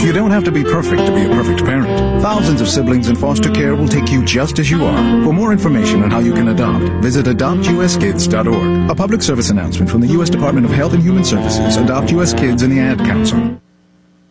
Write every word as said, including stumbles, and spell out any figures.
You don't have to be perfect to be a perfect parent. Thousands of siblings in foster care will take you just as you are. For more information on how you can adopt, visit adopt u s kids dot org. A public service announcement from the U S Department of Health and Human Services, Adopt U S Kids, and the Ad Council.